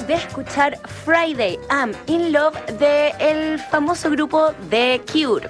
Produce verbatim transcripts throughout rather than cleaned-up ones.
de escuchar Friday, I'm in Love, del famoso grupo The Cure.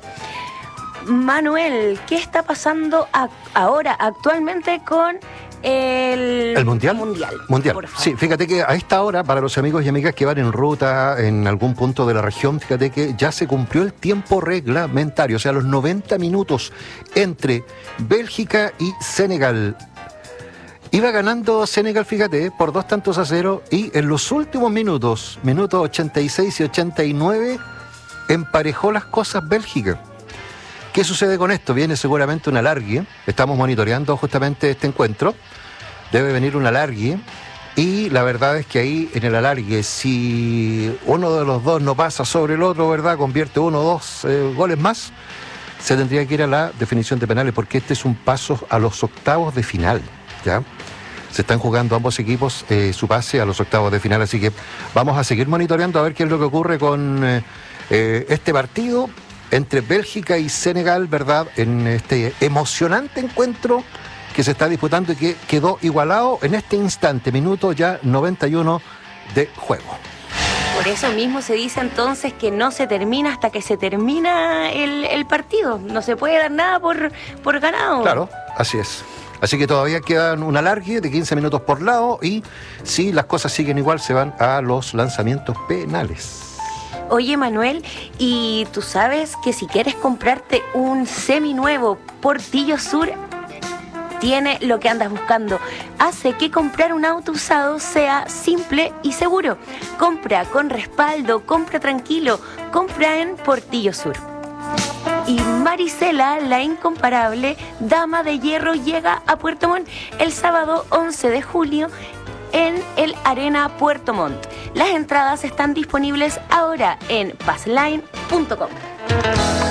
Manuel, ¿qué está pasando a- ahora, actualmente, con el, ¿El mundial? Mundial, Mundial. por favor. Sí, fíjate que a esta hora, para los amigos y amigas que van en ruta en algún punto de la región, fíjate que ya se cumplió el tiempo reglamentario, o sea, los noventa minutos entre Bélgica y Senegal. Iba ganando Senegal, fíjate, por dos tantos a cero, y en los últimos minutos, minutos ochenta y seis y ochenta y nueve, emparejó las cosas Bélgica. ¿Qué sucede con esto? Viene seguramente un alargue. Estamos monitoreando justamente este encuentro. Debe venir un alargue. Y la verdad es que ahí, en el alargue, si uno de los dos no pasa sobre el otro, ¿verdad?, convierte uno o dos eh, goles más, se tendría que ir a la definición de penales, porque este es un paso a los octavos de final, ¿ya? Se están jugando ambos equipos eh, su pase a los octavos de final, así que vamos a seguir monitoreando a ver qué es lo que ocurre con eh, eh, este partido entre Bélgica y Senegal, ¿verdad?, en este emocionante encuentro que se está disputando y que quedó igualado en este instante, minuto ya noventa y uno de juego. Por eso mismo se dice entonces que no se termina hasta que se termina el, el partido. No se puede dar nada por, por ganado. Claro, así es. Así que todavía quedan un alargue de quince minutos por lado y si las cosas siguen igual se van a los lanzamientos penales. Oye, Manuel, ¿y tú sabes que si quieres comprarte un seminuevo Portillo Sur tiene lo que andas buscando? Hace que comprar un auto usado sea simple y seguro. Compra con respaldo, compra tranquilo, compra en Portillo Sur. Y Marisela, la incomparable dama de hierro, llega a Puerto Montt el sábado once de julio en el Arena Puerto Montt. Las entradas están disponibles ahora en passline punto com.